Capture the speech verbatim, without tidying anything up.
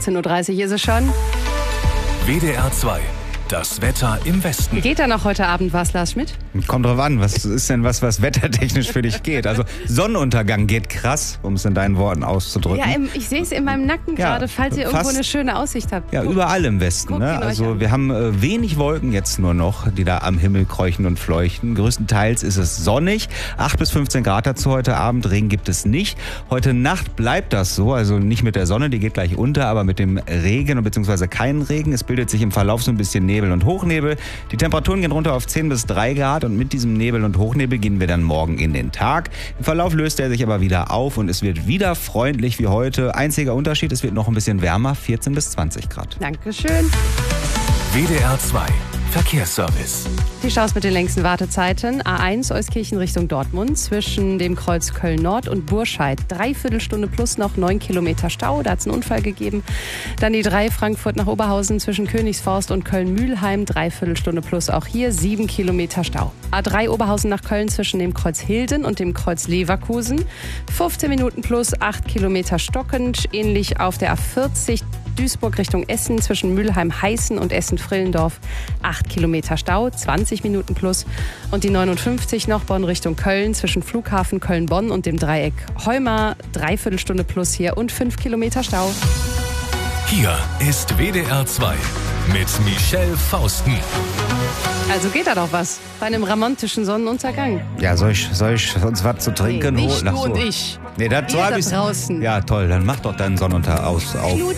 achtzehn Uhr dreißig ist es schon. W D R zwei. Das Wetter im Westen. Geht da noch heute Abend was, Lars Schmidt? Kommt drauf an, was ist denn was, was wettertechnisch für dich geht? Also Sonnenuntergang geht krass, um es in deinen Worten auszudrücken. Ja, im, ich sehe es in meinem Nacken Ja, gerade, falls ihr irgendwo fast- eine schöne Aussicht habt. Ja, Guckt. überall im Westen. Guckt Ne? ihn euch Also an. wir haben äh, wenig Wolken jetzt nur noch, die da am Himmel kräuchen und fleuchten. Größtenteils ist es sonnig. acht bis fünfzehn Grad dazu heute Abend. Regen gibt es nicht. Heute Nacht bleibt das so. Also nicht mit der Sonne, die geht gleich unter, aber mit dem Regen bzw. keinen Regen. Es bildet sich im Verlauf so ein bisschen Nebel und Hochnebel. Die Temperaturen gehen runter auf zehn bis drei Grad und mit diesem Nebel und Hochnebel gehen wir dann morgen in den Tag. Im Verlauf löst er sich aber wieder auf und es wird wieder freundlich wie heute. Einziger Unterschied, es wird noch ein bisschen wärmer, vierzehn bis zwanzig Grad. Dankeschön. W D R zwei. Verkehrsservice. Die Staus mit den längsten Wartezeiten. A eins Euskirchen Richtung Dortmund zwischen dem Kreuz Köln-Nord und Burscheid. Dreiviertel Stunde plus noch neun Kilometer Stau. Da hat es einen Unfall gegeben. Dann die drei Frankfurt nach Oberhausen zwischen Königsforst und Köln-Mühlheim. Dreiviertel Stunde plus auch hier sieben Kilometer Stau. A drei Oberhausen nach Köln zwischen dem Kreuz Hilden und dem Kreuz Leverkusen. fünfzehn Minuten plus acht Kilometer stockend. Ähnlich auf der A vierzig Duisburg Richtung Essen zwischen Mülheim-Heißen und Essen-Frillendorf. acht Kilometer Stau, zwanzig Minuten plus. Und die neunundfünfzig noch Bonn Richtung Köln zwischen Flughafen Köln-Bonn und dem Dreieck Heuma. Dreiviertel Stunde plus hier und fünf Kilometer Stau. Hier ist W D R zwei mit Michelle Fausten. Also geht da doch was bei einem romantischen Sonnenuntergang. Ja, soll ich, soll ich uns was zu trinken Nee, holen? nicht Ach du so. und ich. Nee, das Ihr hab da ich- draußen. Ja, toll, dann mach doch deinen Sonnenuntergang aus. Auf.